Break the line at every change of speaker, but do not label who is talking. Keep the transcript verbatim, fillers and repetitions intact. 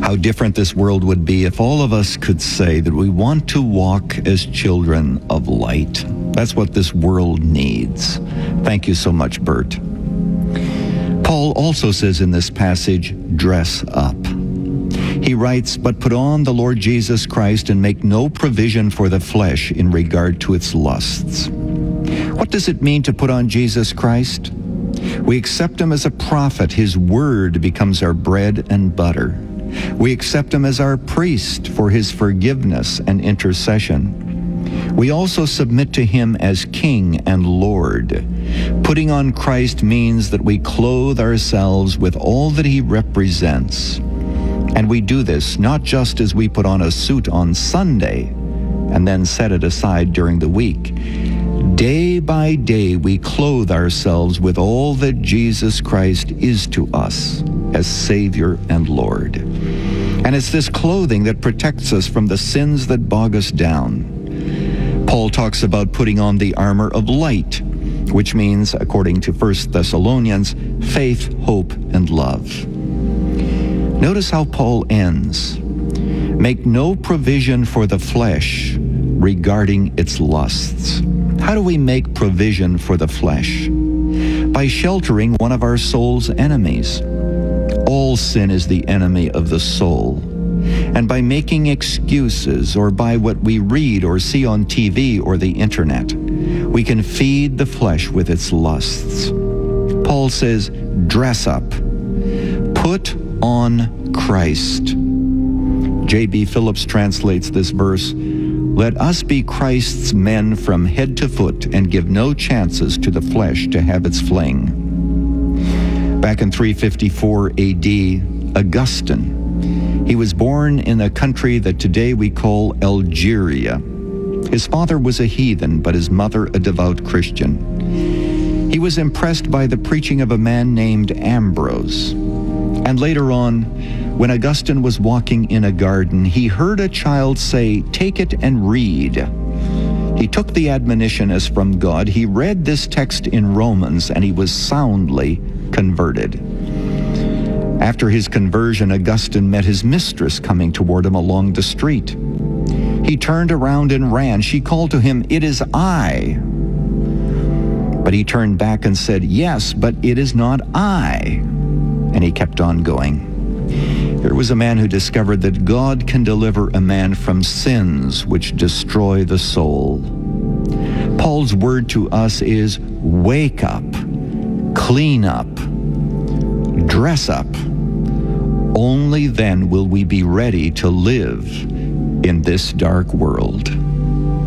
How different this world would be if all of us could say that we want to walk as children of light. That's what this world needs. Thank you so much, Bert. Paul also says in this passage, dress up. He writes, but put on the Lord Jesus Christ and make no provision for the flesh in regard to its lusts. What does it mean to put on Jesus Christ? We accept him as a prophet. His word becomes our bread and butter. We accept him as our priest for his forgiveness and intercession. We also submit to him as King and Lord. Putting on Christ means that we clothe ourselves with all that he represents. And we do this not just as we put on a suit on Sunday and then set it aside during the week. Day by day, we clothe ourselves with all that Jesus Christ is to us as Savior and Lord. And it's this clothing that protects us from the sins that bog us down. Paul talks about putting on the armor of light, which means, according to First Thessalonians, faith, hope, and love. Notice how Paul ends. Make no provision for the flesh regarding its lusts. How do we make provision for the flesh? By sheltering one of our soul's enemies. All sin is the enemy of the soul. And by making excuses, or by what we read or see on T V or the internet, we can feed the flesh with its lusts. Paul says, dress up. Put on Christ. J B Phillips translates this verse, let us be Christ's men from head to foot and give no chances to the flesh to have its fling. Back in three fifty-four A D, Augustine, he was born in a country that today we call Algeria. His father was a heathen, but his mother a devout Christian. He was impressed by the preaching of a man named Ambrose. And later on, when Augustine was walking in a garden, he heard a child say, take it and read. He took the admonition as from God. He read this text in Romans, and he was soundly converted. After his conversion, Augustine met his mistress coming toward him along the street. He turned around and ran. She called to him, it is I. But he turned back and said, yes, but it is not I. And he kept on going. There was a man who discovered that God can deliver a man from sins which destroy the soul. Paul's word to us is, wake up, clean up, dress up. Only then will we be ready to live in this dark world.